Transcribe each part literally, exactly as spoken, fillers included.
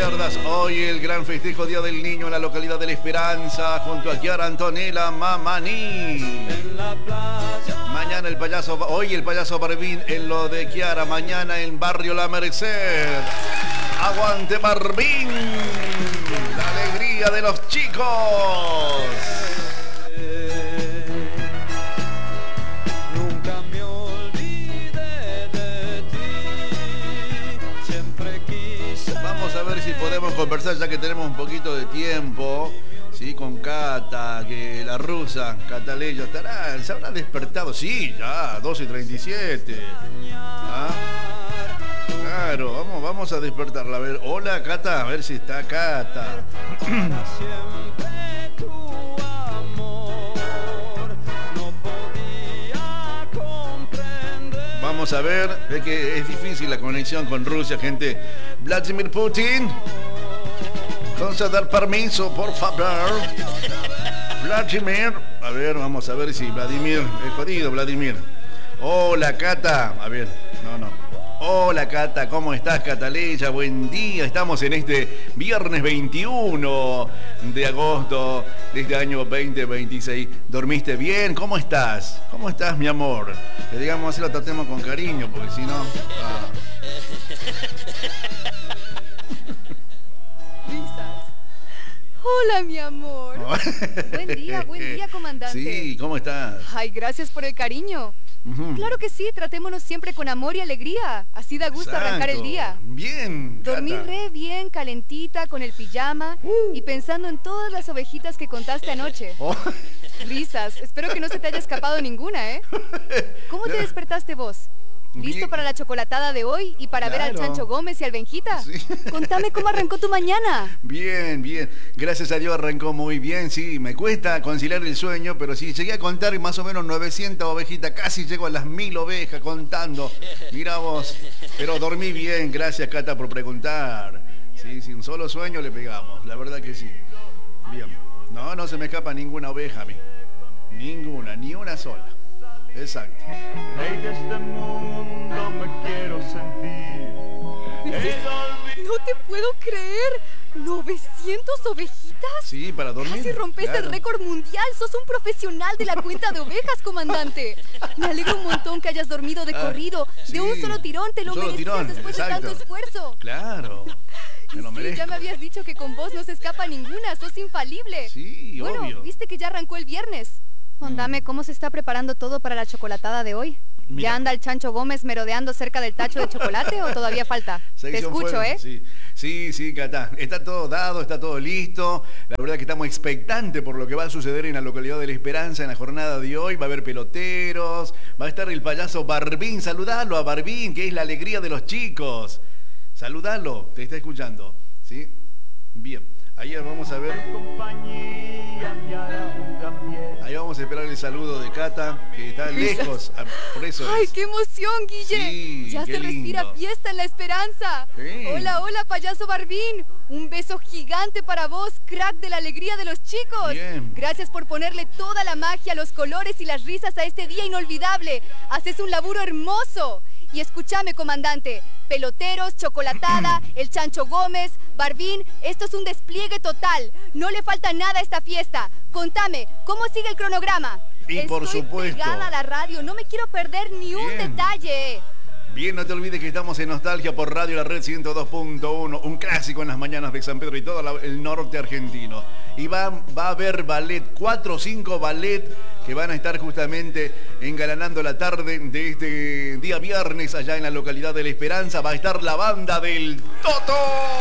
pierdas hoy el gran festejo Día del Niño en la localidad de La Esperanza junto a Kiara Antonella Mamani. Mañana el payaso, hoy el payaso Barbín en lo de Kiara, mañana en Barrio La Merced. ¡Aguante Barbín! La alegría de los chicos. Vamos a ver si podemos conversar ya que tenemos un poquito de tiempo, sí, con Cata, que la rusa, Cataleya, estará, se habrá despertado, sí, ya, doce y treinta y siete. ¿Ah? Claro, vamos, vamos a despertarla, a ver, hola Cata, a ver si está Cata. Vamos a ver, es que es difícil la conexión con Rusia, gente. Vladimir Putin, conceder permiso, por favor. Vladimir, a ver, vamos a ver si Vladimir, es jodido Vladimir. Hola Cata, a ver, no, no. Hola Cata, ¿cómo estás Cataleya? Buen día, estamos en este viernes veintiuno de agosto de este año veinte veintiséis. ¿Dormiste bien? ¿Cómo estás? ¿Cómo estás, mi amor? Le digamos así, lo tratemos con cariño, porque si no... Ah. Risas. Hola, mi amor. Buen día, buen día, comandante. Sí, ¿cómo estás? Ay, gracias por el cariño. Uh-huh. Claro que sí, tratémonos siempre con amor y alegría. Así da gusto Exacto. arrancar el día. Bien, Dormí Cata. re bien, calentita, con el pijama uh. y pensando en todas las ovejitas que contaste anoche. Oh. Risas, espero que no se te haya escapado ninguna, ¿eh? ¿Cómo te despertaste vos? ¿Listo bien. Para la chocolatada de hoy y para claro. ver al Chancho Gómez y al Benjita? Sí. Contame cómo arrancó tu mañana. Bien, bien. Gracias a Dios arrancó muy bien. Sí, me cuesta conciliar el sueño, pero sí, llegué a contar más o menos novecientas ovejitas. Casi llego a las mil ovejas contando. Mira vos. Pero dormí bien. Gracias, Cata, por preguntar. Sí, sin solo sueño le pegamos. La verdad que sí. Bien. No, no se me escapa ninguna oveja a mí. Ninguna, ni una sola. Exacto. Rey de este mundo me quiero sentir. No te puedo creer. ¿novecientas ovejitas? Sí, para dormir. Casi rompes claro. el récord mundial. Sos un profesional de la cuenta de ovejas, comandante. Me alegro un montón que hayas dormido de ah, corrido. Sí. De un solo tirón. Te lo merecías tirón. después Exacto. de tanto esfuerzo. Claro. Me lo sí, ya me habías dicho que con vos no se escapa ninguna. Sos infalible. Sí, bueno, obvio. Viste que ya arrancó el viernes. Contame, ¿cómo se está preparando todo para la chocolatada de hoy? Mira. ¿Ya anda el Chancho Gómez merodeando cerca del tacho de chocolate o todavía falta? Te escucho, fueron, ¿eh? Sí, sí, sí, Cata. Está todo dado, está todo listo. La verdad que estamos expectantes por lo que va a suceder en la localidad de La Esperanza en la jornada de hoy. Va a haber peloteros, va a estar el payaso Barbín. Saludalo a Barbín, que es la alegría de los chicos. Saludalo, te está escuchando. ¿Sí? Bien. Ahí vamos a ver. Ahí vamos a esperar el saludo de Cata, que está lejos. Por eso ¡Ay, es. qué emoción, Guille! Sí, ya se respira lindo. Fiesta en La Esperanza. Sí. Hola, hola, payaso Barbín. Un beso gigante para vos, crack de la alegría de los chicos. Bien. Gracias por ponerle toda la magia, los colores y las risas a este día inolvidable. Haces un laburo hermoso. Y escúchame, comandante, peloteros, chocolatada, el Chancho Gómez, Barbín, esto es un despliegue total. No le falta nada a esta fiesta. Contame, ¿cómo sigue el cronograma? Y Estoy por supuesto. pegada a la radio, no me quiero perder ni Bien. un detalle. Bien, no te olvides que estamos en Nostalgia por Radio La Red ciento dos punto uno, un clásico en las mañanas de San Pedro y todo la, el norte argentino. Y va, va a haber ballet, cuatro o cinco ballet que van a estar justamente engalanando la tarde de este día viernes allá en la localidad de La Esperanza. Va a estar la banda del Toto.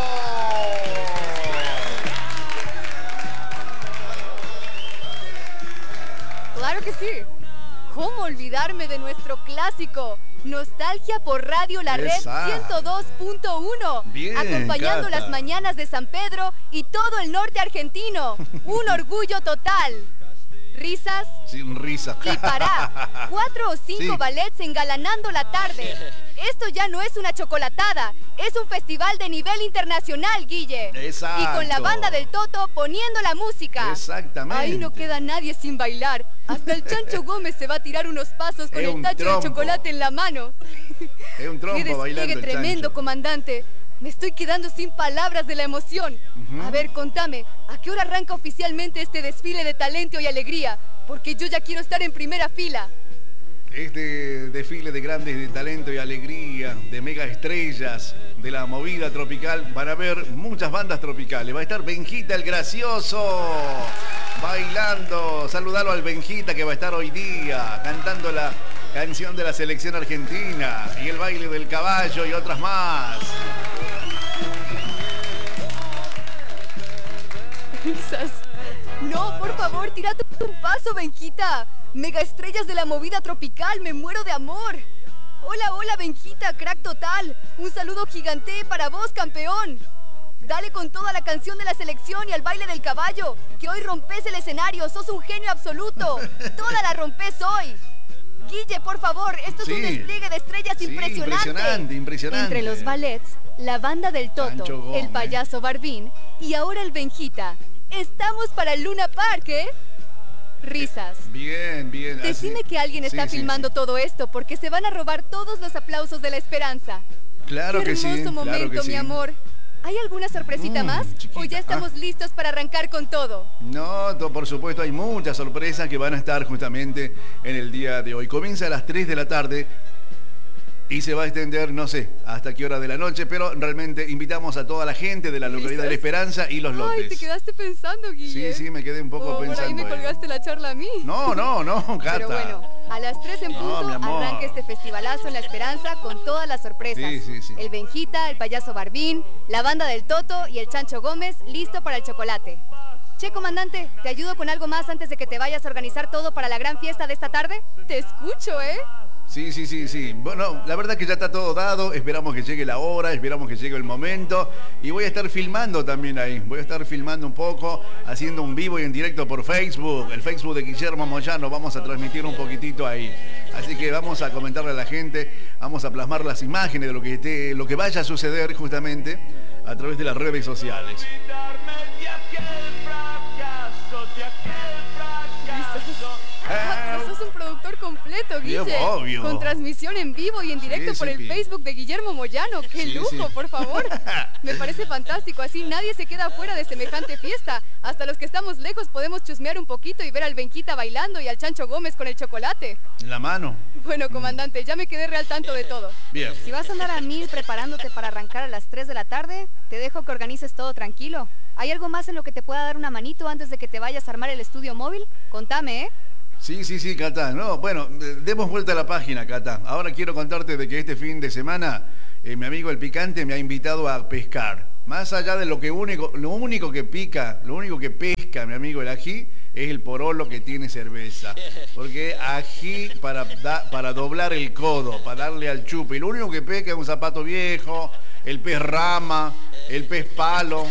Claro que sí. ¿Cómo olvidarme de nuestro clásico? Nostalgia por Radio La Red ciento dos punto uno. Bien, acompañando Cata. las mañanas de San Pedro y todo el norte argentino. Un orgullo total. ¿Risas? Sin risa. Y pará. Cuatro o cinco sí. ballets engalanando la tarde. Esto ya no es una chocolatada. Es un festival de nivel internacional, Guille. Exacto. Y con la banda del Toto poniendo la música. Exactamente. Ahí no queda nadie sin bailar. Hasta el Chancho Gómez se va a tirar unos pasos con es el tacho trompo. de chocolate en la mano. Es un trompo bailando el tremendo, chancho. Comandante. Me estoy quedando sin palabras de la emoción. Uh-huh. A ver, contame, ¿a qué hora arranca oficialmente este desfile de talento y alegría? Porque yo ya quiero estar en primera fila. Este desfile de grandes de talento y alegría, de mega estrellas, de la movida tropical, van a haber muchas bandas tropicales. Va a estar Benjita el Gracioso bailando. Saludalo al Benjita que va a estar hoy día cantando la canción de la selección argentina y el baile del caballo y otras más. Risas. No, por favor, tírate un paso, Benjita. Mega estrellas de la movida tropical, me muero de amor. Hola, hola, Benjita, crack total. Un saludo gigante para vos, campeón. Dale con toda la canción de la selección y al baile del caballo, que hoy rompes el escenario, sos un genio absoluto. Toda la rompes hoy. Guille, por favor, esto sí. es un despliegue de estrellas sí, impresionante. Impresionante, impresionante. Entre los ballets, la banda del Toto, el payaso Barbín y ahora el Benjita. Estamos para el Luna Park, ¿eh? Risas. Bien, bien. Decime así. que alguien está sí, filmando sí, sí. todo esto, porque se van a robar todos los aplausos de la esperanza. Claro Qué que sí. hermoso momento, claro que mi sí. amor. ¿Hay alguna sorpresita mm, más? Chiquita. ¿O ya estamos ah. listos para arrancar con todo? No, to, por supuesto, hay muchas sorpresas que van a estar justamente en el día de hoy. Comienza a las tres de la tarde y se va a extender, no sé, hasta qué hora de la noche, pero realmente invitamos a toda la gente de la localidad de La Esperanza y los lotes. Ay, te quedaste pensando, Guille. Sí, sí, me quedé un poco oh, pensando. Por ahí me colgaste la charla a mí. No, no, no, Cata. Pero bueno, a las tres en punto no, arranca este festivalazo en La Esperanza con todas las sorpresas. Sí, sí, sí. El Benjita, el payaso Barbín, la banda del Toto y el Chancho Gómez, listo para el chocolate. Che, comandante, ¿te ayudo con algo más antes de que te vayas a organizar todo para la gran fiesta de esta tarde? Te escucho, ¿eh? Sí, sí, sí, sí. Bueno, la verdad que ya está todo dado. Esperamos que llegue la hora, esperamos que llegue el momento. Y voy a estar filmando también ahí. Voy a estar filmando un poco, haciendo un vivo y en directo por Facebook. El Facebook de Guillermo Moyano. Vamos a transmitir un poquitito ahí. Así que vamos a comentarle a la gente, vamos a plasmar las imágenes de lo que esté, lo que vaya a suceder justamente a través de las redes sociales. Sos un productor completo, Guille. Bien, obvio. Con transmisión en vivo y en directo sí, por sí, el sí. Facebook de Guillermo Moyano. ¡Qué sí, lujo, sí. por favor! Me parece fantástico. Así nadie se queda fuera de semejante fiesta. Hasta los que estamos lejos podemos chusmear un poquito y ver al Benjita bailando y al Chancho Gómez con el chocolate. En la mano. Bueno, comandante, ya me quedé real tanto de todo. Bien. Si vas a andar a mil preparándote para arrancar a las tres de la tarde, te dejo que organices todo tranquilo. ¿Hay algo más en lo que te pueda dar una manito antes de que te vayas a armar el estudio móvil? Contame, ¿eh? Sí, sí, sí, Cata. No, bueno, demos vuelta a la página, Cata. Ahora quiero contarte de que este fin de semana eh, mi amigo el Picante me ha invitado a pescar. Más allá de lo que único, lo único que pica, lo único que pesca mi amigo el ají es el porolo que tiene cerveza. Porque ají para, da, para doblar el codo, para darle al chupe. Y lo único que pesca es un zapato viejo, el pez rama, el pez palo.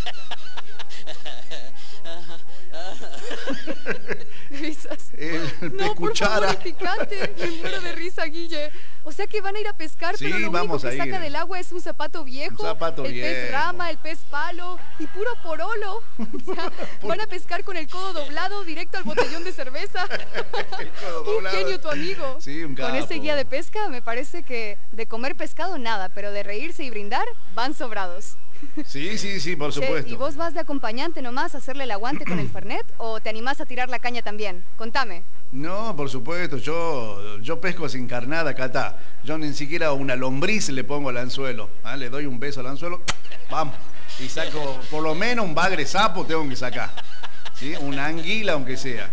Risas. El, el no, por favor, el Picante. Me muero de risa, Guille. O sea que van a ir a pescar, sí, pero lo único que saca del agua es un zapato viejo, un zapato el viejo. pez rama, el pez palo y puro porolo. O sea, van a pescar con el codo doblado directo al botellón de cerveza. Un genio tu amigo. Sí, un capo. Con ese guía de pesca me parece que de comer pescado nada, pero de reírse y brindar van sobrados. Sí, sí, sí, por supuesto. Che, ¿y vos vas de acompañante nomás a hacerle el aguante con el Fernet o te animás a tirar la caña también? Contame. No, por supuesto, yo, yo pesco sin carnada, Cata. Yo ni siquiera una lombriz le pongo al anzuelo. ¿Ah? Le doy un beso al anzuelo, vamos. Y saco, por lo menos un bagre sapo tengo que sacar. ¿Sí? Una anguila aunque sea.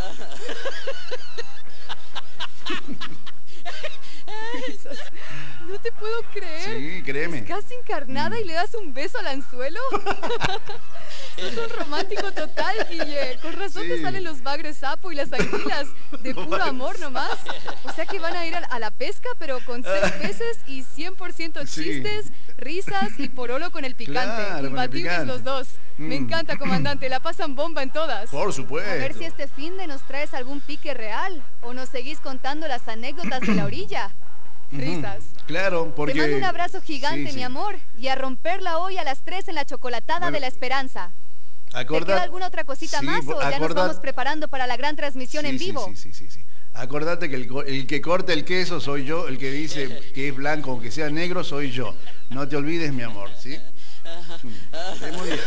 No te puedo creer. Sí, créeme. ¿Pescás sin carnada y le das un beso al anzuelo? Es un romántico total, Guille. Con razón sí. te salen los bagres sapo y las anguilas. De puro amor nomás. O sea que van a ir a la pesca, pero con seis peces y cien por ciento chistes, sí. risas y porolo con el Picante. Claro, Imbatibles con el picante. Los dos. Mm. Me encanta, comandante. La pasan bomba en todas. Por supuesto. A ver si este finde nos traes algún pique real. O nos seguís contando las anécdotas de la orilla. Risas. Claro, porque... Te mando un abrazo gigante, sí, mi sí. amor. Y a romperla hoy a las tres en la chocolatada bueno, de la Esperanza. Acordad... ¿Te queda alguna otra cosita sí, más o acordad... ya nos vamos preparando para la gran transmisión sí, en vivo? Sí, sí, sí, sí, sí. Acordate que el, el que corta el queso soy yo, el que dice que es blanco aunque sea negro soy yo. No te olvides, mi amor, ¿sí? Sí, muy bien.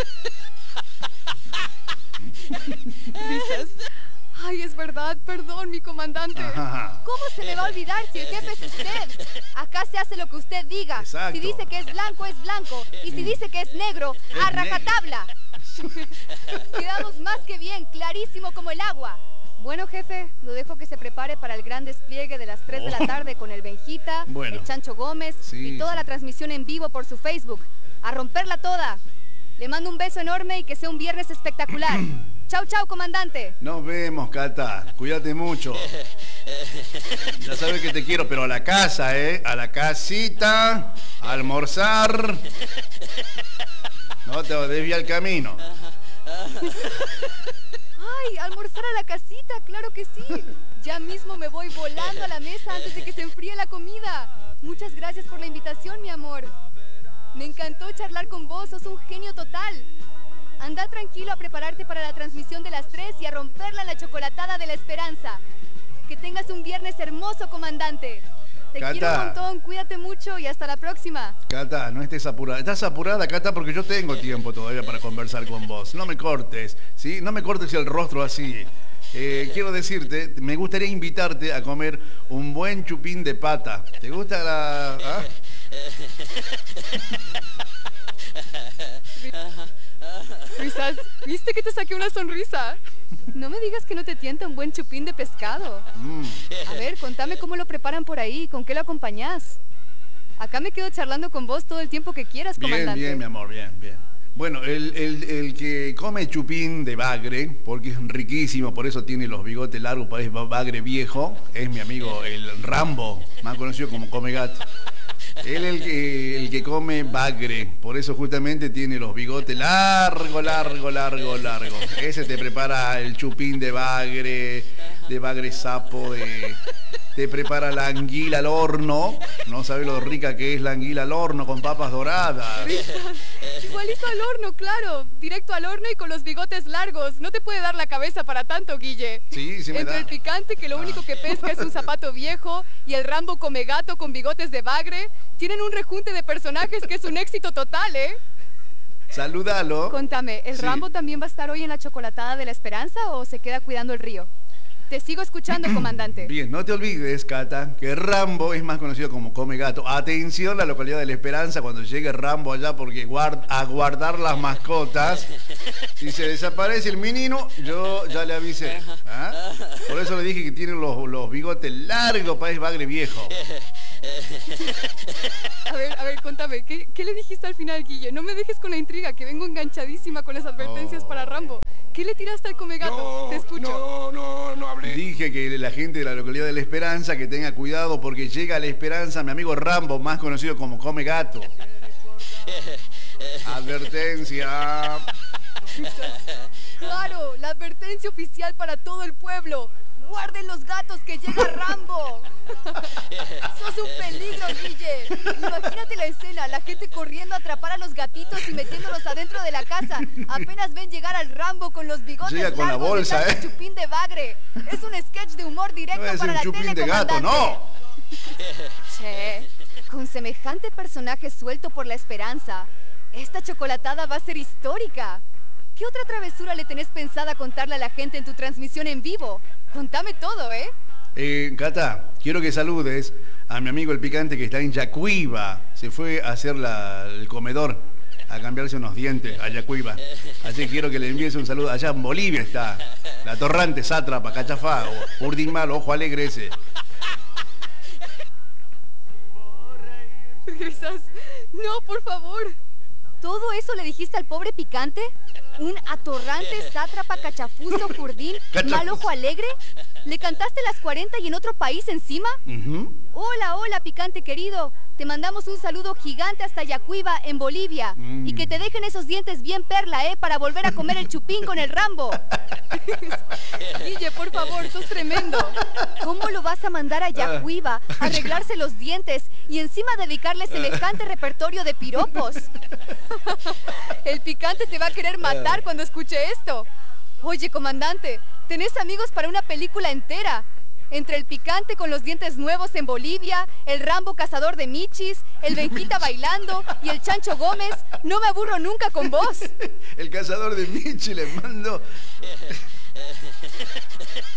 Risas. Ay, es verdad, perdón, mi comandante. Ajá. ¿Cómo se me va a olvidar si el jefe es usted? Acá se hace lo que usted diga. Exacto. Si dice que es blanco, es blanco. Y si dice que es negro, Es a rajatabla. Quedamos más que bien, clarísimo como el agua. Bueno, jefe, lo dejo que se prepare para el gran despliegue de las tres de la tarde con el Benjita, Bueno. el Chancho Gómez Sí. y toda la transmisión en vivo por su Facebook. A romperla toda. Le mando un beso enorme y que sea un viernes espectacular. Chau, chau, comandante. Nos vemos, Cata. Cuídate mucho. Ya sabes que te quiero, pero a la casa, ¿eh? A la casita, a almorzar. No te desvía el camino. Ay, almorzar a la casita, claro que sí. Ya mismo me voy volando a la mesa antes de que se enfríe la comida. Muchas gracias por la invitación, mi amor. Me encantó charlar con vos, sos un genio total. Anda tranquilo a prepararte para la transmisión de las tres y a romperla en la chocolatada de la esperanza. Que tengas un viernes hermoso, comandante. Te Cata. quiero un montón, cuídate mucho y hasta la próxima. Cata, no estés apurada. Estás apurada, Cata, porque yo tengo tiempo todavía para conversar con vos. No me cortes, ¿sí? No me cortes el rostro así. Eh, quiero decirte, me gustaría invitarte a comer un buen chupín de pata. ¿Te gusta la...? ¿Ah? Risas, ¿viste que te saqué una sonrisa? No me digas que no te tienta un buen chupín de pescado. Mm. A ver, contame cómo lo preparan por ahí, con qué lo acompañás. Acá me quedo charlando con vos todo el tiempo que quieras, Bien, comandante. bien, mi amor, bien, bien. Bueno, el, el, el que come chupín de bagre, porque es riquísimo, por eso tiene los bigotes largos, parece bagre viejo, es mi amigo el Rambo, más conocido como Come Gato. Él es el que, el que come bagre, por eso justamente tiene los bigotes largo, largo, largo, largo. Ese te prepara el chupín de bagre, de bagre sapo, de, te prepara la anguila al horno. No sabes lo rica que es la anguila al horno con papas doradas. Risas, igualito al horno, claro. Directo al horno y con los bigotes largos. No te puede dar la cabeza para tanto, Guille. Sí, sí me Entre da. el picante, que lo único que pesca es un zapato viejo, y el Rambo Come Gato con bigotes de bagre, tienen un rejunte de personajes que es un éxito total, ¿eh? Salúdalo. Contame, ¿el Sí. Rambo también va a estar hoy en la chocolatada de la esperanza o se queda cuidando el río? Te sigo escuchando, comandante. Bien, no te olvides, Cata, que Rambo es más conocido como Come Gato. Atención, la localidad de La Esperanza, cuando llegue Rambo allá, porque guard, a guardar las mascotas. Si se desaparece el menino, yo ya le avisé. ¿Ah? Por eso le dije que tiene los, los bigotes largos, país bagre viejo. A ver, a ver, contame, ¿qué, qué le dijiste al final, Guille? No me dejes con la intriga, que vengo enganchadísima con las advertencias Oh. para Rambo. ¿Qué le tiraste al Come Gato? No, Te escucho. no, no, no hablé. Dije que la gente de la localidad de La Esperanza que tenga cuidado porque llega a La Esperanza mi amigo Rambo, más conocido como Come Gato. Advertencia. Claro, la advertencia oficial para todo el pueblo. ¡Guarden los gatos que llega Rambo! ¡Sos un peligro, Guille! Imagínate la escena, la gente corriendo a atrapar a los gatitos y metiéndolos adentro de la casa. Apenas ven llegar al Rambo con los bigotes Llega con la largos bolsa, detrás del ¿eh? chupín de bagre. Es un sketch de humor directo No es para un la chupín tele, de gato, comandante. no. Che, con semejante personaje suelto por la esperanza, esta chocolatada va a ser histórica. ¿Qué otra travesura le tenés pensada contarle a la gente en tu transmisión en vivo? Contame todo, ¿eh? Eh, Cata, quiero que saludes a mi amigo el picante que está en Yacuiba. Se fue a hacer la- el comedor, a cambiarse unos dientes a Yacuiba. Así que quiero que le envíes un saludo. Allá en Bolivia está. La Torrante, Sátrapa, Cachafá, o Urdinmal, Ojo Alegre ese. Risas. No, por favor. ¿Todo eso le dijiste al pobre picante? ¿Un atorrante, sátrapa, cachafuzo, jurdín, Cachafuzo. mal ojo alegre? ¿Le cantaste las cuarenta y en otro país encima? Ujú. Hola, hola, picante querido. Te mandamos un saludo gigante hasta Yacuiba, en Bolivia. Mm. Y que te dejen esos dientes bien perla, ¿eh? Para volver a comer el chupín con el Rambo. Guille, por favor, sos tremendo. ¿Cómo lo vas a mandar a Yacuiba a arreglarse los dientes y encima dedicarle semejante repertorio de piropos? El picante te va a querer matar cuando escuche esto. Oye, comandante, tenés amigos para una película entera. Entre el picante con los dientes nuevos en Bolivia, el Rambo cazador de michis, el Benquita bailando y el Chancho Gómez, no me aburro nunca con vos. El cazador de michi le mando...